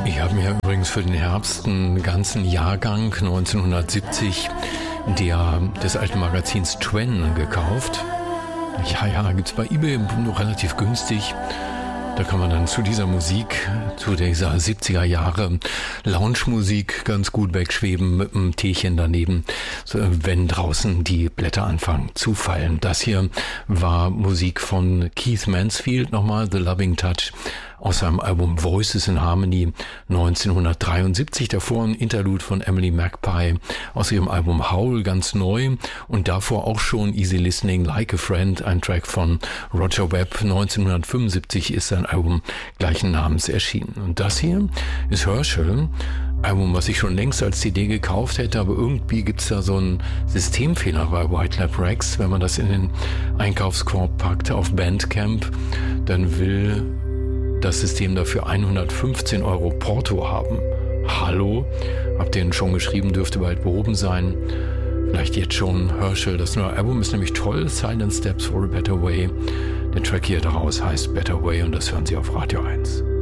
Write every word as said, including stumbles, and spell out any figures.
Ich habe mir übrigens für den Herbst einen ganzen Jahrgang neunzehnhundertsiebzig der, des alten Magazins Twen gekauft. Ja, ja, gibt's bei eBay noch relativ günstig. Da kann man dann zu dieser Musik, zu dieser siebziger Jahre Lounge-Musik ganz gut wegschweben mit einem Teechen daneben, wenn draußen die Blätter anfangen zu fallen. Das hier war Musik von Keith Mansfield, nochmal The Loving Touch, aus seinem Album Voices in Harmony neunzehnhundertdreiundsiebzig. Davor ein Interlude von Emily Magpie aus ihrem Album Howl, ganz neu. Und davor auch schon Easy Listening, Like a Friend, ein Track von Roger Webb. neunzehnhundertfünfundsiebzig ist sein Album gleichen Namens erschienen. Und das hier ist Herschel. Album, was ich schon längst als C D gekauft hätte, aber irgendwie gibt's da so einen Systemfehler bei White Lab Records. Wenn man das in den Einkaufskorb packt auf Bandcamp, dann will das System dafür hundertfünfzehn Euro Porto haben. Hallo? Habt ihr denn schon geschrieben, dürfte bald behoben sein. Vielleicht jetzt schon. Herschel, das neue Album ist nämlich toll. Silent Steps for a Better Way. Der Track hier daraus heißt Better Way und das hören Sie auf Radio eins.